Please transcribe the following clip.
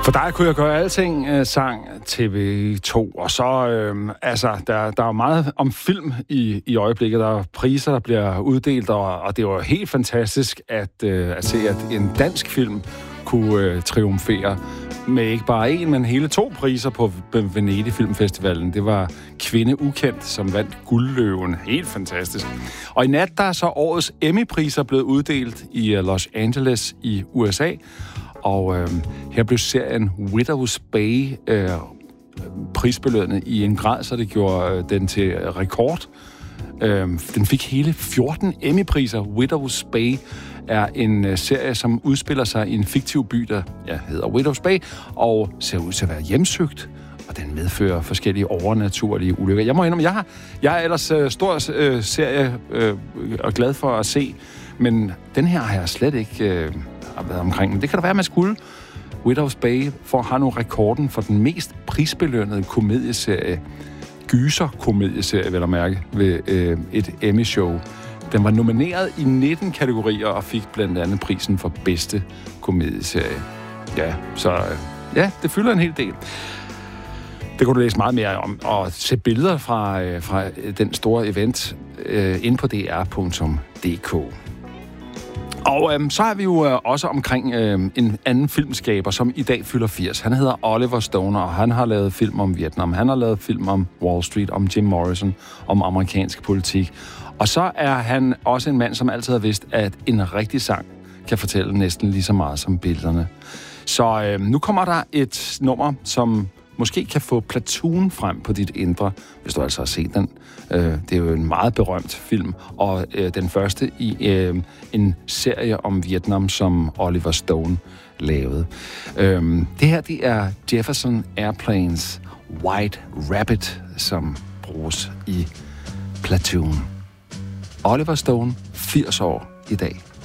For dig kunne jeg gøre alting, sang TV2, og så, der er meget om film i øjeblikket. Der er priser, der bliver uddelt, og det var helt fantastisk at se, at en dansk film kunne triumfere med ikke bare en, men hele 2 priser på Venedig Filmfestivalen. Det var Kvinde Ukendt, som vandt Guldløven. Helt fantastisk. Og i nat, der er så årets Emmy-priser blevet uddelt i Los Angeles i USA. Og her blev serien Widow's Bay prisbelønnet i en grad, så det gjorde den til rekord. Den fik hele 14 Emmy-priser. Widow's Bay er en serie, som udspiller sig i en fiktiv by, der hedder Widow's Bay, og ser ud til at være hjemsøgt, og den medfører forskellige overnaturlige ulykker. Jeg må indrømme, jeg er ellers stor serie og glad for at se, men den her har jeg slet ikke været omkring. Men det kan da være, man skulle. Widow's Bay har nu rekorden for den mest prisbelønnede komedieserie, gyser-komedieserie, vil jeg mærke, ved et Emmy-show. Den var nomineret i 19 kategorier og fik blandt andet prisen for bedste komedieserie. Ja, så det fylder en hel del. Det kan du læse meget mere om, og se billeder fra den store event inde på dr.dk. Og så er vi jo også omkring en anden filmskaber, som i dag fylder 80. Han hedder Oliver Stone, og han har lavet film om Vietnam. Han har lavet film om Wall Street, om Jim Morrison, om amerikansk politik. Og så er han også en mand, som altid har vidst, at en rigtig sang kan fortælle næsten lige så meget som billederne. Så nu kommer der et nummer, som måske kan få Platoon frem på dit indre, hvis du altså har set den. Det er jo en meget berømt film, og den første i en serie om Vietnam, som Oliver Stone lavede. Det her, det er Jefferson Airplanes White Rabbit, som bruges i Platoon. Oliver Stone, 80 år i dag.